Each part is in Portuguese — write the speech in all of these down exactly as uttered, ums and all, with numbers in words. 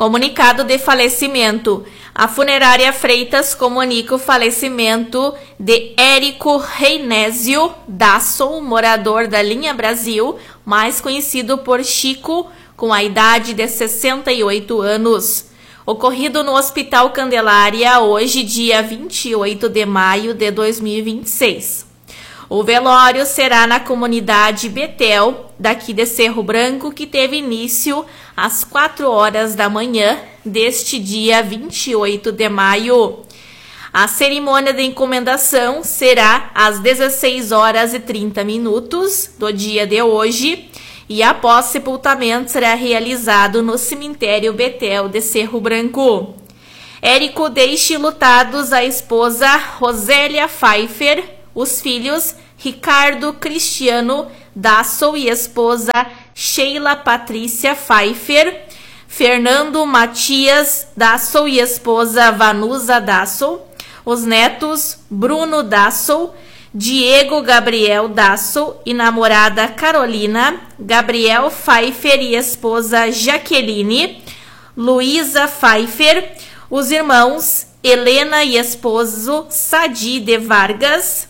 Comunicado de falecimento. A funerária Freitas comunica o falecimento de Érico Reinésio Dassel, morador da Linha Brasil, mais conhecido por Chico, com a idade de sessenta e oito anos. Ocorrido no Hospital Candelária, hoje, dia vinte e oito de maio de dois mil e vinte e seis. O velório será na comunidade Betel, daqui de Cerro Branco, que teve início às quatro horas da manhã deste dia vinte e oito de maio. A cerimônia de encomendação será às dezesseis horas e trinta minutos do dia de hoje e após sepultamento será realizado no cemitério Betel de Cerro Branco. Érico deixa lutados a esposa Rosélia Pfeiffer, os filhos Ricardo Cristiano Dassel e esposa Sheila Patrícia Pfeiffer, Fernando Matias Dassel e esposa Vanusa Dassel, os netos Bruno Dassel, Diego Gabriel Dassel e namorada Carolina, Gabriel Pfeiffer e esposa Jaqueline, Luísa Pfeiffer, os irmãos Helena e esposo Sadi de Vargas,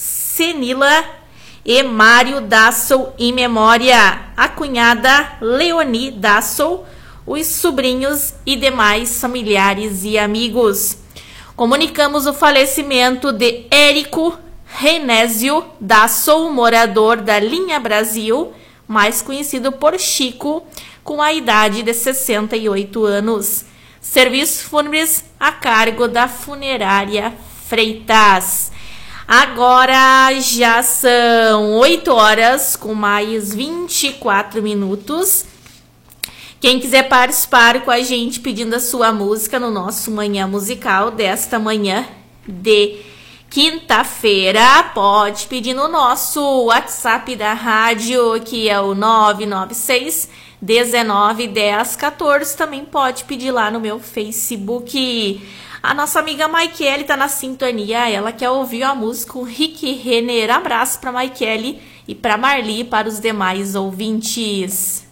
Senila e Mário Dassel em memória, a cunhada Leoni Dassel, os sobrinhos e demais familiares e amigos. Comunicamos o falecimento de Érico Reinésio Dassel, morador da Linha Brasil, mais conhecido por Chico, com a idade de sessenta e oito anos. Serviços fúnebres a cargo da funerária Freitas. Agora já são oito horas com mais vinte e quatro minutos. Quem quiser participar com a gente pedindo a sua música no nosso Manhã Musical desta manhã de quinta-feira, pode pedir no nosso WhatsApp da rádio, que é o nove nove seis, dezenove, dez, quatorze. Também pode pedir lá no meu Facebook. A nossa amiga Maikele tá na sintonia, ela quer ouvir a música o Rick Renner. Abraço para Maikele e para Marli e para os demais ouvintes.